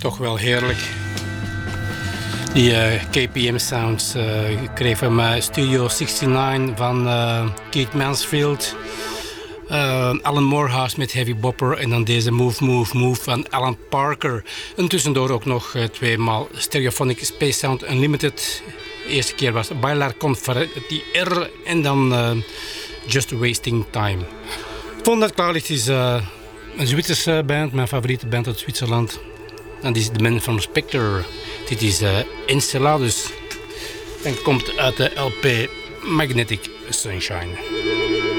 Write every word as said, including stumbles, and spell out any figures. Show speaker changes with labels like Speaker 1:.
Speaker 1: toch wel heerlijk. Die uh, K P M sounds. Uh, ik kreeg van uh, Studio zesennegentig van uh, Keith Mansfield. Uh, Alan Morehouse met Heavy Bopper. En dan deze Move, Move, Move van Alan Parker. En tussendoor ook nog uh, tweemaal Stereophonic Space Sound Unlimited. De eerste keer was Bailar con Ferretti R. En dan uh, Just Wasting Time. Het volgende dat klaar ligt is uh, een Zwitserse band. Mijn favoriete band uit Zwitserland. En dit is The Man from Spectre. Dit is uh, Enceladus. En komt uit de L P Magnetic Sunshine.